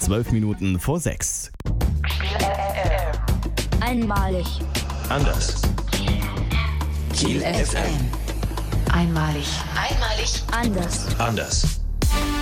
12 Minuten vor 6. Einmalig. Anders. Kiel FM. Einmalig. Anders. Anders.